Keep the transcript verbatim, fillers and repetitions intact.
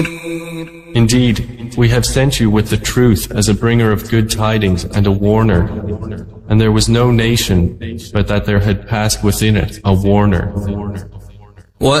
Indeed, we have sent you with the truth as a bringer of good tidings and a warner. And there was no nation but that there had passed within it a warner.